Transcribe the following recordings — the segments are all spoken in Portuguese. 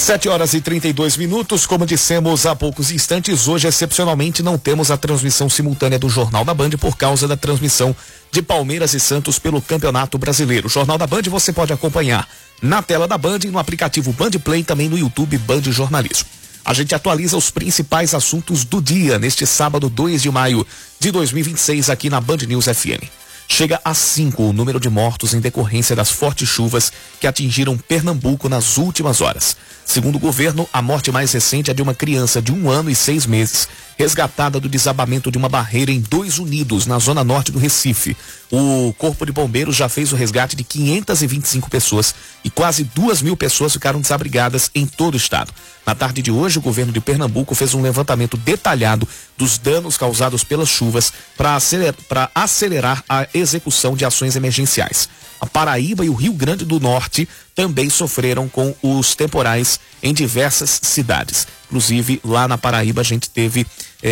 7h32. Como dissemos há poucos instantes, hoje excepcionalmente não temos a transmissão simultânea do Jornal da Band por causa da transmissão de Palmeiras e Santos pelo Campeonato Brasileiro. O Jornal da Band você pode acompanhar na tela da Band, no aplicativo Band Play, também no YouTube Band Jornalismo. A gente atualiza os principais assuntos do dia neste sábado 2 de maio de 2026 aqui na Band News FM. Chega a 5 o número de mortos em decorrência das fortes chuvas que atingiram Pernambuco nas últimas horas. Segundo o governo, a morte mais recente é de uma criança de 1 ano e 6 meses, resgatada do desabamento de uma barreira em Dois Unidos, na zona norte do Recife. O Corpo de Bombeiros já fez o resgate de 525 pessoas e quase 2.000 pessoas ficaram desabrigadas em todo o estado. Na tarde de hoje, o governo de Pernambuco fez um levantamento detalhado dos danos causados pelas chuvas para acelerar a execução de ações emergenciais. A Paraíba e o Rio Grande do Norte também sofreram com os temporais em diversas cidades. Inclusive, lá na Paraíba a gente teve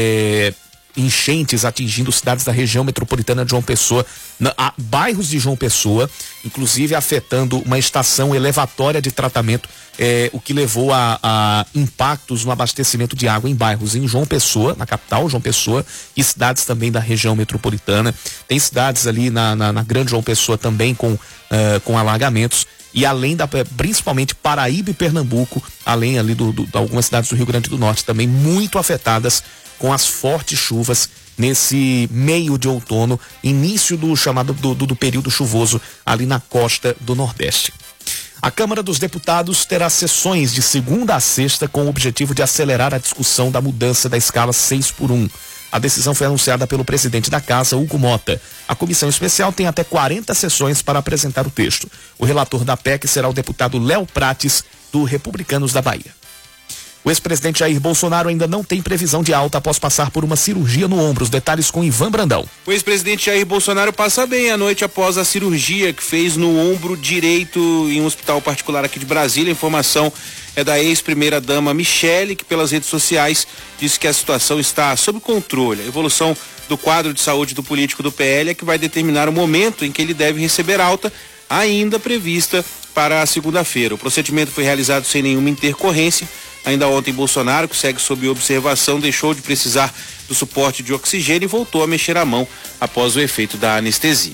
enchentes atingindo cidades da região metropolitana de João Pessoa, bairros de João Pessoa, inclusive afetando uma estação elevatória de tratamento, o que levou a impactos no abastecimento de água em bairros em João Pessoa, na capital João Pessoa, e cidades também da região metropolitana. Tem cidades ali na grande João Pessoa também com alagamentos. E além principalmente Paraíba e Pernambuco, além ali de algumas cidades do Rio Grande do Norte também muito afetadas com as fortes chuvas nesse meio de outono, início do chamado do período chuvoso ali na costa do Nordeste. A Câmara dos Deputados terá sessões de segunda a sexta com o objetivo de acelerar a discussão da mudança da escala 6x1. A decisão foi anunciada pelo presidente da Casa, Hugo Mota. A comissão especial tem até 40 sessões para apresentar o texto. O relator da PEC será o deputado Léo Prates, do Republicanos da Bahia. O ex-presidente Jair Bolsonaro ainda não tem previsão de alta após passar por uma cirurgia no ombro. Os detalhes com Ivan Brandão. O ex-presidente Jair Bolsonaro passa bem à noite após a cirurgia que fez no ombro direito em um hospital particular aqui de Brasília. A informação é da ex-primeira-dama Michele, que pelas redes sociais disse que a situação está sob controle. A evolução do quadro de saúde do político do PL é que vai determinar o momento em que ele deve receber alta, ainda prevista para a segunda-feira. O procedimento foi realizado sem nenhuma intercorrência. Ainda ontem, Bolsonaro, que segue sob observação, deixou de precisar do suporte de oxigênio e voltou a mexer a mão após o efeito da anestesia.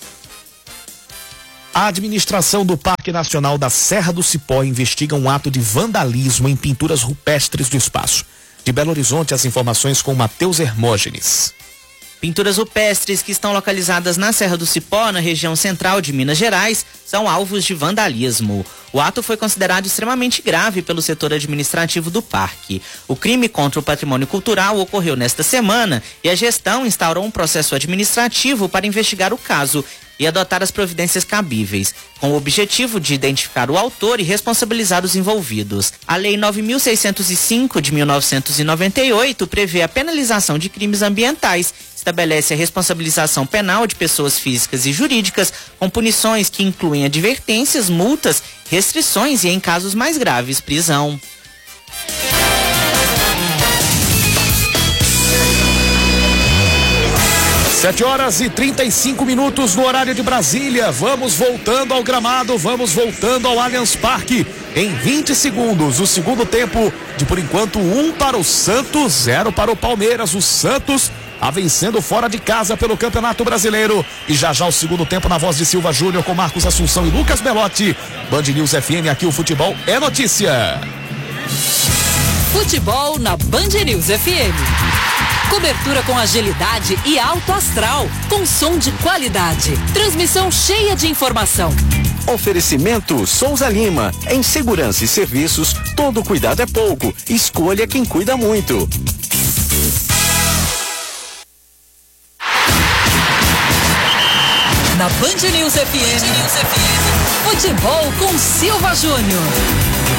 A administração do Parque Nacional da Serra do Cipó investiga um ato de vandalismo em pinturas rupestres do espaço. De Belo Horizonte, as informações com Matheus Hermógenes. Pinturas rupestres que estão localizadas na Serra do Cipó, na região central de Minas Gerais, são alvos de vandalismo. O ato foi considerado extremamente grave pelo setor administrativo do parque. O crime contra o patrimônio cultural ocorreu nesta semana e a gestão instaurou um processo administrativo para investigar o caso e adotar as providências cabíveis, com o objetivo de identificar o autor e responsabilizar os envolvidos. A Lei 9.605 de 1998 prevê a penalização de crimes ambientais, estabelece a responsabilização penal de pessoas físicas e jurídicas, com punições que incluem advertências, multas, restrições e, em casos mais graves, prisão. 7h35 no horário de Brasília. Vamos voltando ao gramado, vamos voltando ao Allianz Parque. Em 20 segundos, o segundo tempo de, por enquanto, 1 para o Santos, 0 para o Palmeiras. O Santos vencendo fora de casa pelo Campeonato Brasileiro. E já o segundo tempo na voz de Silva Júnior com Marcos Assunção e Lucas Belotti. Band News FM, aqui o futebol é notícia. Futebol na Band News FM. Cobertura com agilidade e alto astral, com som de qualidade. Transmissão cheia de informação. Oferecimento Souza Lima. Em segurança e serviços, todo cuidado é pouco. Escolha quem cuida muito. Na Band News FM, futebol com Silva Júnior.